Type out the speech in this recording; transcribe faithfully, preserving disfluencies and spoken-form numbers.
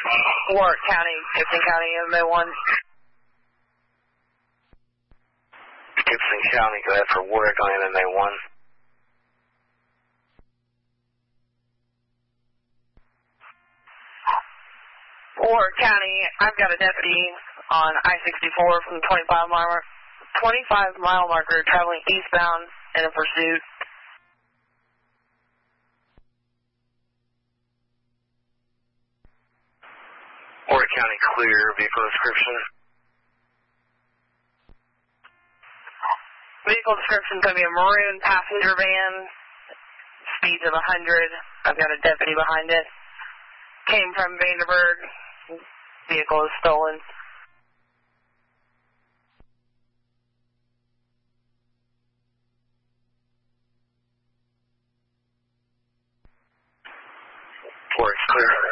Warwick County, Gibson County, M A one. Gibson County, go ahead for Warwick on M A one. Warwick County, I've got a deputy on I sixty-four from the twenty-five mile, twenty-five mile marker traveling eastbound in a pursuit. Warwick County clear, vehicle description. Vehicle description is going to be a maroon passenger van, speeds of one hundred. I've got a deputy behind it. Came from Vanderburg. Vehicle is stolen. Warwick's clear.